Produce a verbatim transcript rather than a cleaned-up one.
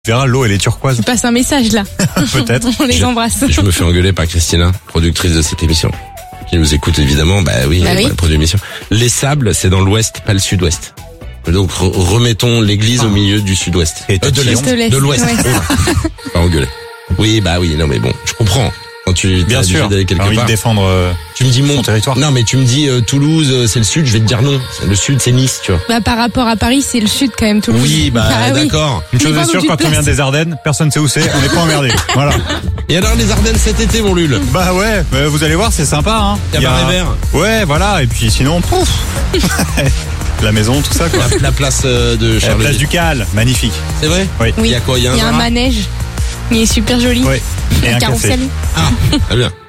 Tu verras, l'eau, elle est turquoise. Tu passes un message là. Peut-être. On les Je- embrasse. Je me fais engueuler par Christina, productrice de cette émission. Qui nous écoute évidemment, bah oui, Bah elle oui. produit l'émission. Les Sables, c'est dans l'ouest, pas le sud-ouest. Donc re- remettons l'église au milieu du sud-ouest. Et Euh, de l'est. de l'est, De l'ouest. ouais. Oh, pas engueuler. Oui, bah oui, non mais bon, je comprends. Quand tu Bien t'as sûr. l'habitude d'aller quelque T'as envie part, de défendre euh, tu me dis mon son territoire. Non mais tu me dis euh, Toulouse, euh, c'est le sud, je vais te dire non. Le sud, c'est Nice, tu vois. Bah, par rapport à Paris, c'est le sud quand même, Toulouse. Oui, bah Ah oui. d'accord. Une chose Dépend est d'où sûre, tu te quand on vient places. des Ardennes, personne ne sait où c'est, on n'est pas emmerdé. Voilà. Et alors les Ardennes cet été, mon Lul. Bah ouais, bah vous allez voir, c'est sympa. Hein. Il y a Bar-et-Vert. Ouais, voilà. Et puis sinon, pouf. La maison, tout ça quoi. La, la place euh, de La Charles. place du Cal, magnifique. C'est vrai. Oui. Il y a quoi? Il y a un, Il y a un Zara manège. Il est super joli. Oui. Et un café. carrousel. Ah, très bien.